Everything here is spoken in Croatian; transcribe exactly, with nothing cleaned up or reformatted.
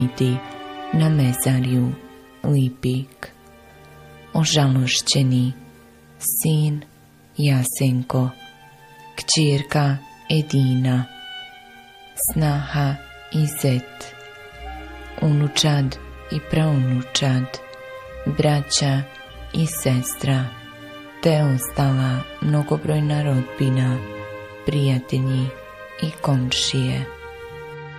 na mezarju Lipik. Ožalošćeni sin Jasenko, kćerka Edina, snaha i zet, unučad i praunučad, braća i sestra, te ostala mnogobrojna rodbina, prijatelji i komšije.